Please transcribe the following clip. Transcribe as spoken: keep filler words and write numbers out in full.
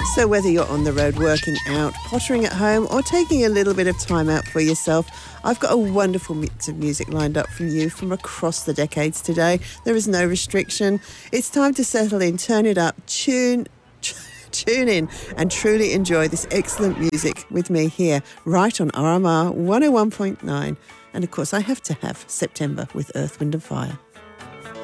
So whether you're on the road working out, pottering at home, or taking a little bit of time out for yourself, I've got a wonderful mix of music lined up for you from across the decades today. There is no restriction. It's time to settle in, turn it up, tune tune in and truly enjoy this excellent music with me here, right on R M R one oh one point nine. And of course, I have to have September with Earth, Wind and Fire.